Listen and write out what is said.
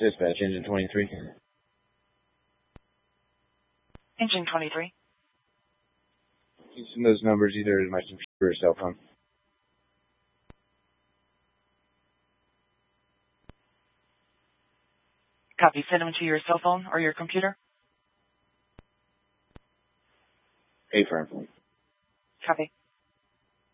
Dispatch, engine 23. Engine 23. Using those numbers either as my computer or cell phone. Copy. Send them to your cell phone or your computer. Affirm. Copy.